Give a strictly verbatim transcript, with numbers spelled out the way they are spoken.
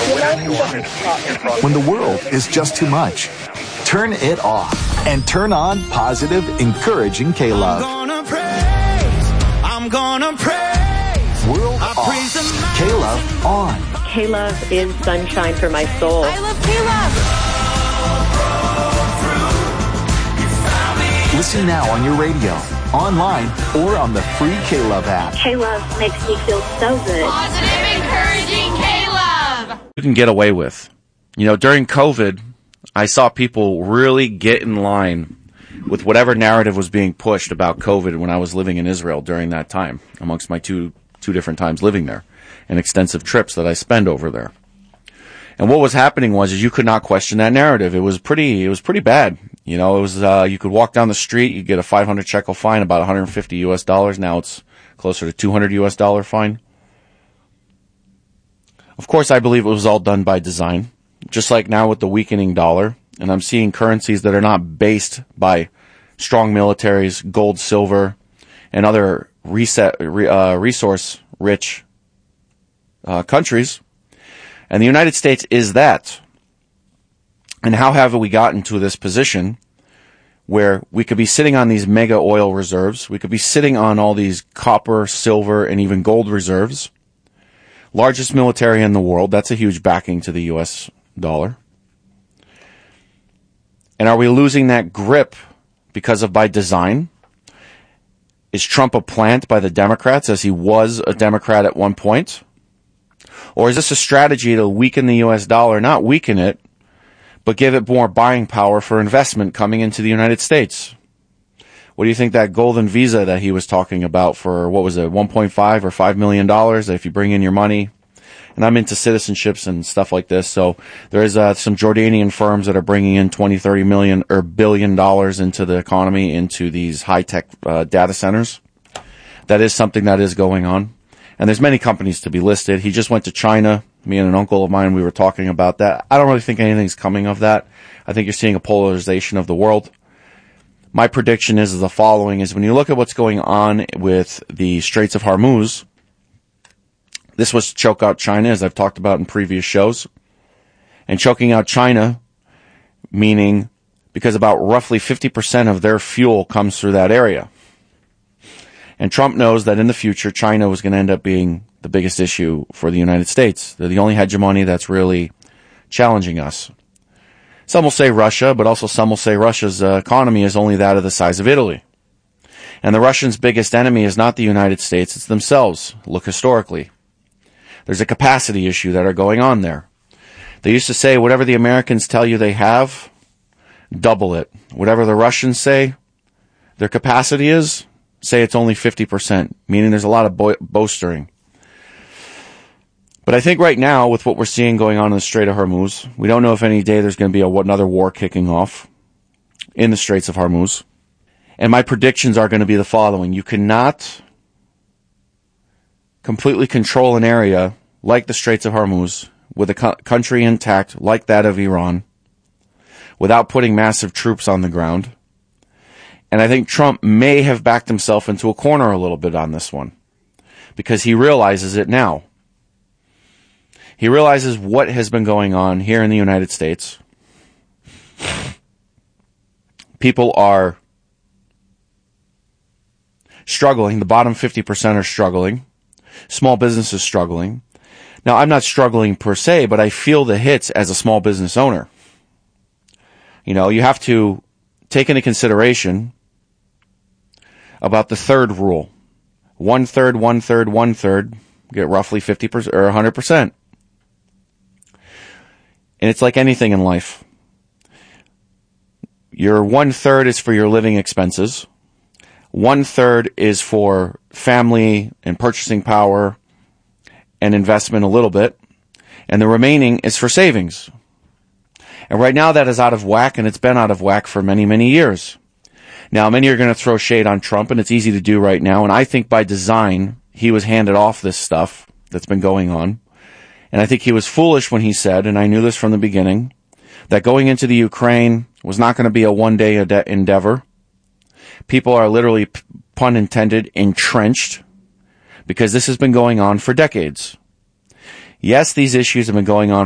When the world is just too much, turn it off and turn on positive, encouraging K-Love. I'm gonna praise, I'm gonna praise. World I off, praise K-Love on. K-Love is sunshine for my soul. I love K-Love. Listen now on your radio, online, or on the free K-Love app. K-Love makes me feel so good. Positive, encouraging K-Love. You can get away with. You know, during COVID, I saw people really get in line with whatever narrative was being pushed about COVID when I was living in Israel during that time, amongst my two two different times living there, and extensive trips that I spent over there. And what was happening was is you could not question that narrative. It was pretty it was pretty bad. You know, it was uh, you could walk down the street, you get a five hundred shekel fine, about one hundred fifty U S dollars. Now it's closer to two hundred U S dollar fine. Of course, I believe it was all done by design. Just like now with the weakening dollar, and I'm seeing currencies that are not based by strong militaries, gold, silver, and other reset, uh, resource-rich uh, countries. And the United States is that. And how have we gotten to this position where we could be sitting on these mega oil reserves, we could be sitting on all these copper, silver, and even gold reserves, largest military in the world, that's a huge backing to the U S dollar. And are we losing that grip because of by design? Is Trump a plant by the Democrats as he was a Democrat at one point? Or is this a strategy to weaken the U S dollar, not weaken it, but give it more buying power for investment coming into the United States? What do you think that golden visa that he was talking about for, what was it, one point five or five million dollars if you bring in your money? And I'm into citizenships and stuff like this, so there is uh, some Jordanian firms that are bringing in twenty, thirty million or billion dollars into the economy, into these high-tech uh, data centers. That is something that is going on. And there's many companies to be listed. He just went to China. Me and an uncle of mine, we were talking about that. I don't really think anything's coming of that. I think you're seeing a polarization of the world. My prediction is the following, is when you look at what's going on with the Straits of Hormuz, this was to choke out China, as I've talked about in previous shows. And choking out China, meaning because about roughly fifty percent of their fuel comes through that area. And Trump knows that in the future, China was going to end up being the biggest issue for the United States. They're the only hegemony that's really challenging us. Some will say Russia, but also some will say Russia's uh, economy is only that of the size of Italy. And the Russians' biggest enemy is not the United States, it's themselves. Look historically. There's a capacity issue that are going on there. They used to say, whatever the Americans tell you they have, double it. Whatever the Russians say their capacity is, say it's only fifty percent, meaning there's a lot of bo- boastering. But I think right now, with what we're seeing going on in the Strait of Hormuz, we don't know if any day there's going to be a, another war kicking off in the Straits of Hormuz. And my predictions are going to be the following. You cannot completely control an area like the Straits of Hormuz with a co- country intact like that of Iran without putting massive troops on the ground. And I think Trump may have backed himself into a corner a little bit on this one because he realizes it now. He realizes what has been going on here in the United States. People are struggling. The bottom fifty percent are struggling. Small businesses struggling. Now, I'm not struggling per se, but I feel the hits as a small business owner. You know, you have to take into consideration about the third rule. One third, one third, one third, get roughly fifty percent or one hundred percent. And it's like anything in life. Your one third is for your living expenses. One third is for family and purchasing power and investment a little bit. And the remaining is for savings. And right now that is out of whack, and it's been out of whack for many, many years. Now, many are going to throw shade on Trump, and it's easy to do right now. And I think by design, he was handed off this stuff that's been going on. And I think he was foolish when he said, and I knew this from the beginning, that going into the Ukraine was not going to be a one-day ade- endeavor. People are literally, pun intended, entrenched because this has been going on for decades. Yes, these issues have been going on